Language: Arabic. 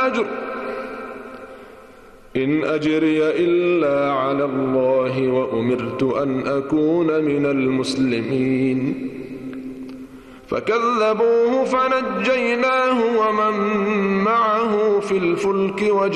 أجر إن أجري إلا على الله وأمرت أن أكون من المسلمين فكذبوه فنجيناه ومن معه في الفلك